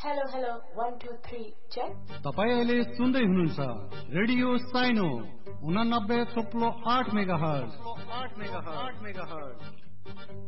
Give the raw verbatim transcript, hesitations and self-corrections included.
Hello hello one two three check. तपाई अहिले सुन्दै हुनुहुन्छ रेडियो साइनो उनानब्बे थोप्लो आठ मेगाहर्ज।